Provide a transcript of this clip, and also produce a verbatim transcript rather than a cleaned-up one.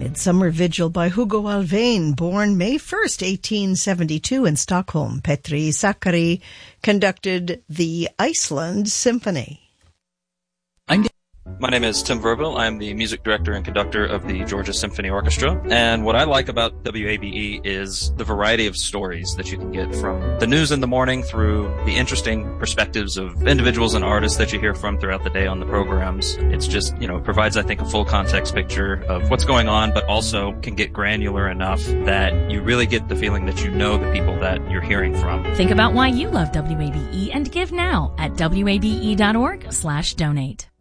Midsummer Vigil by Hugo Alfvén, born May first, eighteen seventy-two in Stockholm. Petri Sakari conducted the Iceland Symphony. I'm My name is Tim Verville. I'm the music director and conductor of the Georgia Symphony Orchestra. And what I like about W A B E is the variety of stories that you can get from the news in the morning through the interesting perspectives of individuals and artists that you hear from throughout the day on the programs. It's just, you know, it provides, I think, a full context picture of what's going on, but also can get granular enough that you really get the feeling that you know the people that you're hearing from. Think about why you love W A B E and give now at W A B E dot org slash donate.